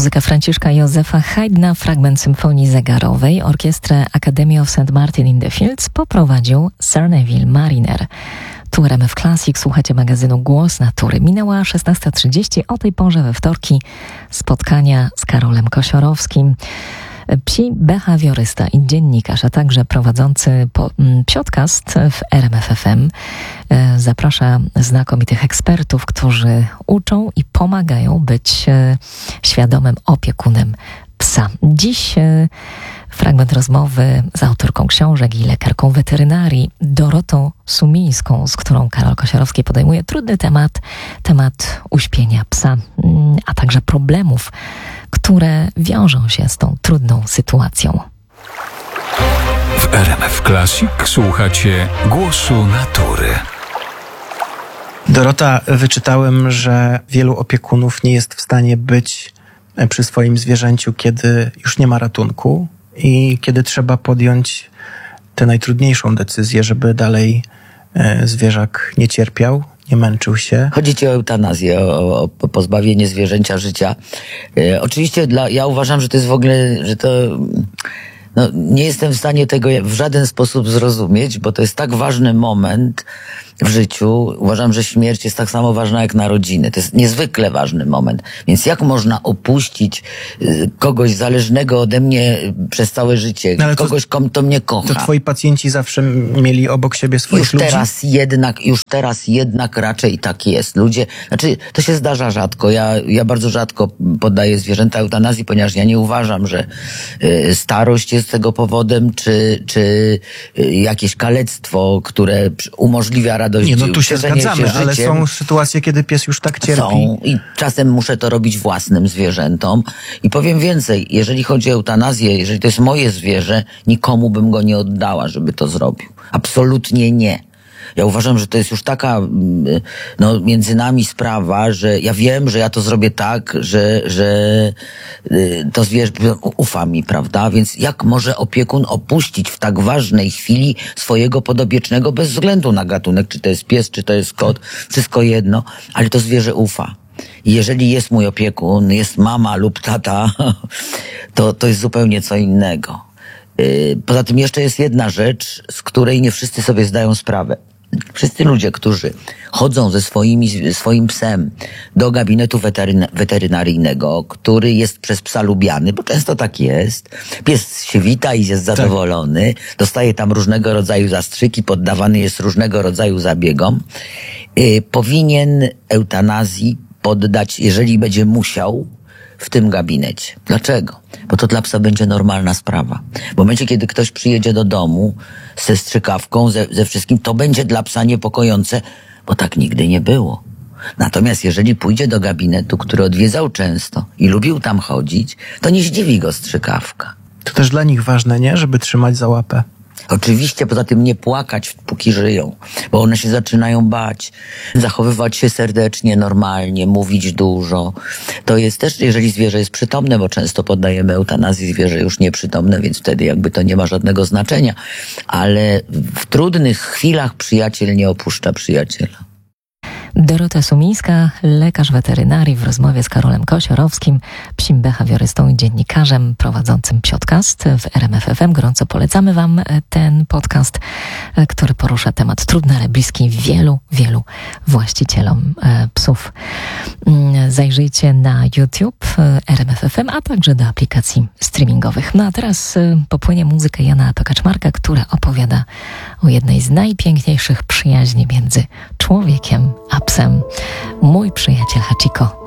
Muzyka Franciszka Józefa Haydna, fragment symfonii zegarowej. Orkiestrę Academy of St. Martin in the Fields poprowadził Sir Neville Mariner. Tu RMF Classic, słuchacie magazynu Głos Natury. Minęła 16:30, o tej porze we wtorki spotkania z Karolem Kosiorowskim. Psi behawiorysta i dziennikarz, a także prowadzący podcast w RMF FM. Zaprasza znakomitych ekspertów, którzy uczą i pomagają być świadomym opiekunem psa. Dziś fragment rozmowy z autorką książek i lekarką weterynarii Dorotą Sumińską, z którą Karol Kosiorowski podejmuje trudny temat uśpienia psa, a także problemów, które wiążą się z tą trudną sytuacją. W RMF Classic słuchacie Głosu Natury. Dorota, wyczytałem, że wielu opiekunów nie jest w stanie być przy swoim zwierzęciu, kiedy już nie ma ratunku i kiedy trzeba podjąć tę najtrudniejszą decyzję, żeby dalej zwierzak nie cierpiał, nie męczył się. Chodzi ci o eutanazję, o pozbawienie zwierzęcia życia. Oczywiście ja uważam, że to jest w ogóle, że to... nie jestem w stanie tego w żaden sposób zrozumieć, bo to jest tak ważny moment w życiu. Uważam, że śmierć jest tak samo ważna jak narodziny. To jest niezwykle ważny moment. Więc jak można opuścić kogoś zależnego ode mnie przez całe życie? No kogoś, kto mnie kocha. To twoi pacjenci zawsze mieli obok siebie swoich ludzi? Już teraz jednak raczej tak jest. Ludzie, to się zdarza rzadko. Ja bardzo rzadko poddaję zwierzęta eutanazji, ponieważ ja nie uważam, że starość jest tego powodem, czy jakieś kalectwo, które umożliwia radość. Nie, tu się zgadzamy, ale są sytuacje, kiedy pies już tak cierpi. Są i czasem muszę to robić własnym zwierzętom. I powiem więcej, jeżeli chodzi o eutanazję, jeżeli to jest moje zwierzę, nikomu bym go nie oddała, żeby to zrobił. Absolutnie nie. Ja uważam, że to jest już taka między nami sprawa, że ja wiem, że ja to zrobię tak, że to zwierzę ufa mi, prawda? Więc jak może opiekun opuścić w tak ważnej chwili swojego podobiecznego bez względu na gatunek, czy to jest pies, czy to jest kot, wszystko jedno, ale to zwierzę ufa. I jeżeli jest mój opiekun, jest mama lub tata, to jest zupełnie co innego. Poza tym jeszcze jest jedna rzecz, z której nie wszyscy sobie zdają sprawę. Wszyscy ludzie, którzy chodzą ze swoim psem do gabinetu weterynaryjnego, który jest przez psa lubiany, bo często tak jest, pies się wita i jest zadowolony, dostaje tam różnego rodzaju zastrzyki, poddawany jest różnego rodzaju zabiegom, powinien eutanazji poddać, jeżeli będzie musiał, w tym gabinecie. Dlaczego? Bo to dla psa będzie normalna sprawa. W momencie, kiedy ktoś przyjedzie do domu ze strzykawką, ze wszystkim, to będzie dla psa niepokojące, bo tak nigdy nie było. Natomiast jeżeli pójdzie do gabinetu, który odwiedzał często i lubił tam chodzić, to nie zdziwi go strzykawka. To też dla nich ważne, nie? Żeby trzymać za łapę. Oczywiście, poza tym nie płakać, póki żyją, bo one się zaczynają bać, zachowywać się serdecznie, normalnie, mówić dużo. To jest też, jeżeli zwierzę jest przytomne, bo często poddajemy eutanazji zwierzę już nieprzytomne, więc wtedy jakby to nie ma żadnego znaczenia. Ale w trudnych chwilach przyjaciel nie opuszcza przyjaciela. Dorota Sumińska, lekarz weterynarii, w rozmowie z Karolem Kosiorowskim, psim behawiorystą i dziennikarzem prowadzącym podcast w RMF FM. Gorąco polecamy wam ten podcast, który porusza temat trudny, ale bliski wielu właścicielom psów. Zajrzyjcie na YouTube RMF FM, a także do aplikacji streamingowych. No a teraz popłynie muzyka Jana Kaczmarka, która opowiada o jednej z najpiękniejszych przyjaźni między człowiekiem a psem. Mój przyjaciel Hachiko.